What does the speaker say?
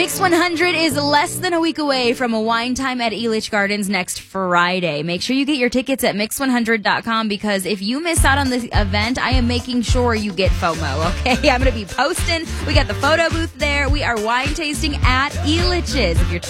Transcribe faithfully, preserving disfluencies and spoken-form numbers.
Mix one hundred is less than a week away from a wine time at Elitch Gardens next Friday. Make sure you get your tickets at mix one hundred dot com because if you miss out on the event, I am making sure you get FOMO, okay? I'm going to be posting. We got the photo booth there. We are wine tasting at Elitch's. If you're